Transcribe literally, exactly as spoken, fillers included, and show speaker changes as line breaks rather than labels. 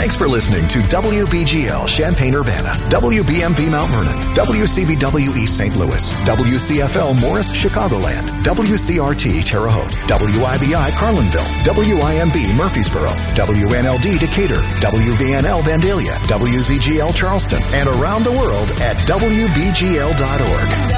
Thanks for listening to W B G L Champaign-Urbana, W B M V Mount Vernon, W C B W East Saint Louis, W C F L Morris Chicagoland, W C R T Terre Haute, W I B I Carlinville, W I M B Murfreesboro, W N L D Decatur, W V N L Vandalia, W Z G L Charleston, and around the world at W B G L dot org.